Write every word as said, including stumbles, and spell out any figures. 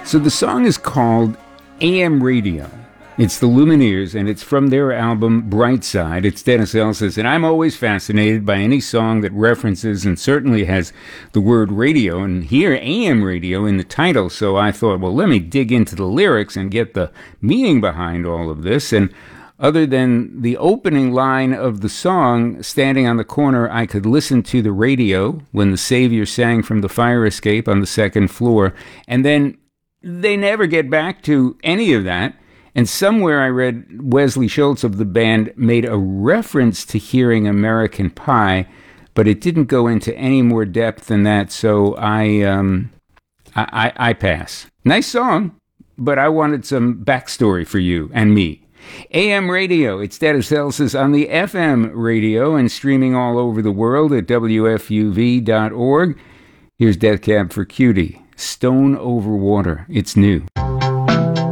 So the song is called A M Radio. It's the Lumineers, and it's from their album Bright Side. It's Dennis Elsas, and I'm always fascinated by any song that references and certainly has the word radio, and here A M radio in the title. So I thought, well, let me dig into the lyrics and get the meaning behind all of this. And other than the opening line of the song, standing on the corner, I could listen to the radio when the Savior sang from the fire escape on the second floor, and then they never get back to any of that. And somewhere I read Wesley Schultz of the band made a reference to hearing American Pie, but it didn't go into any more depth than that, so I, um, I, I, I pass. Nice song, but I wanted some backstory for you and me. A M Radio, it's Dennis Elsas on the F M radio and streaming all over the world at W F U V dot org. Here's Death Cab for Cutie, Stone Over Water. It's new.